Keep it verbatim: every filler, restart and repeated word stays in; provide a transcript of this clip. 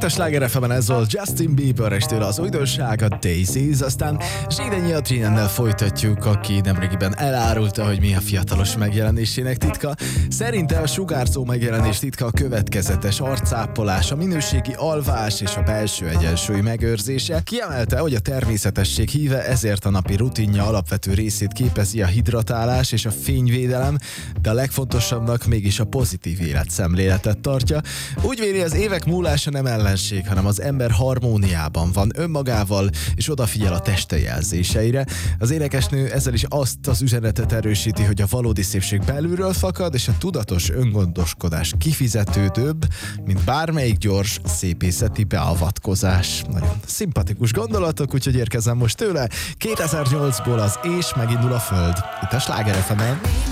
Itt a Sláger ef em-en ez volt Justin Bieber, és tőle az újdonság a Daisies, aztán Zsidányi Adriennel folytatjuk, aki nemrégiben elárulta, hogy mi a fiatalos megjelenésének titka. Szerinte a sugárzó megjelenés titka a következetes arcápolás, a minőségi alvás és a belső egyensúly megőrzése. Kiemelte, hogy a természetesség híve, ezért a napi rutinja alapvető részét képezi a hidratálás és a fényvédelem, de a legfontosabbnak mégis a pozitív életszemléletet tartja. Úgy véli, az évek múlása nem ellenség, hanem az ember harmóniában van önmagával, és odafigyel a teste jelzéseire. Az énekesnő ezzel is azt az üzenetet erősíti, hogy a valódi szépség belülről fakad, és a tudatos öngondoskodás kifizetődőbb, mint bármelyik gyors szépészeti beavatkozás. Nagyon szimpatikus gondolatok, úgyhogy érkezem most tőle. kétezer-nyolcból az És megindul a föld. Itt a Sláger ef em-en.